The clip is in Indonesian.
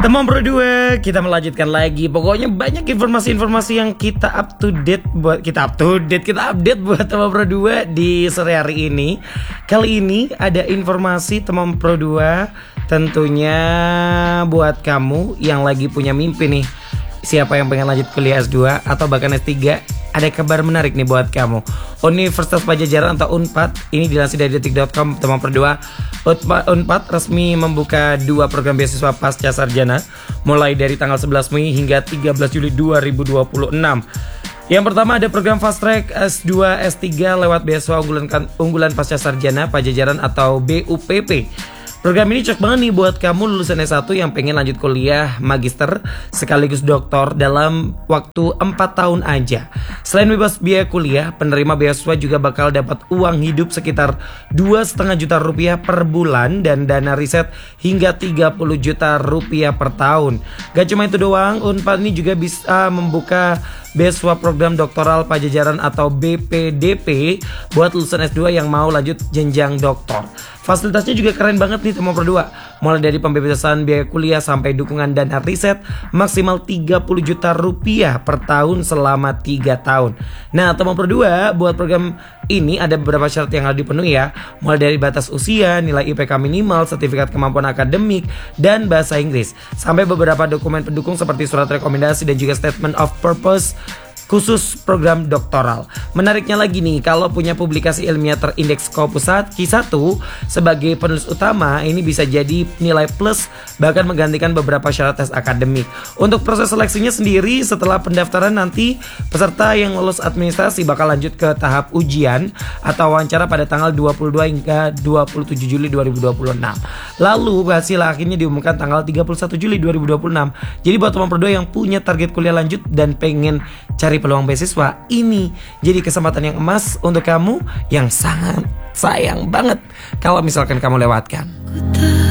Teman berdua, kita melanjutkan lagi. Pokoknya banyak informasi-informasi yang kita update buat teman berdua di sore hari ini. Kali ini ada informasi teman berdua, tentunya buat kamu yang lagi punya mimpi nih. Siapa yang pengen lanjut kuliah S2 atau bahkan S3, ada kabar menarik nih buat kamu. Universitas Padjadjaran atau UNPAD, ini dilansir dari detik.com teman berdua. UNPAD resmi membuka 2 program beasiswa pasca sarjana mulai dari tanggal 11 Mei hingga 13 Juli 2026. Yang pertama ada program Fast Track S2 S3 lewat beasiswa unggulan pasca sarjana Padjadjaran atau BUPP. Program ini cocok banget nih buat kamu lulusan S1 yang pengen lanjut kuliah magister sekaligus doktor dalam waktu 4 tahun aja. Selain bebas biaya kuliah, penerima beasiswa juga bakal dapat uang hidup sekitar 2,5 juta rupiah per bulan dan dana riset hingga 30 juta rupiah per tahun. Gak cuma itu doang, UNPAD ini juga bisa membuka beasiswa program doktoral Padjadjaran atau BPDP buat lulusan S2 yang mau lanjut jenjang doktor. Fasilitasnya juga keren banget nih teman berdua. Mulai dari pembebasan biaya kuliah sampai dukungan dana riset maksimal 30 juta rupiah per tahun selama 3 tahun. Nah teman berdua, buat program ini ada beberapa syarat yang harus dipenuhi ya. Mulai dari batas usia, nilai IPK minimal, sertifikat kemampuan akademik, dan bahasa Inggris. Sampai beberapa dokumen pendukung seperti surat rekomendasi dan juga statement of purpose khusus program doktoral. Menariknya lagi nih, kalau punya publikasi ilmiah terindeks Scopus Q1 sebagai penulis utama, ini bisa jadi nilai plus bahkan menggantikan beberapa syarat tes akademik. Untuk proses seleksinya sendiri, setelah pendaftaran nanti peserta yang lolos administrasi bakal lanjut ke tahap ujian atau wawancara pada tanggal 22 hingga 27 Juli 2026. Lalu hasil akhirnya diumumkan tanggal 31 Juli 2026. Jadi buat teman berdua yang punya target kuliah lanjut dan pengen cari peluang beasiswa, ini jadi kesempatan yang emas untuk kamu yang sangat sayang banget kalau misalkan kamu lewatkan.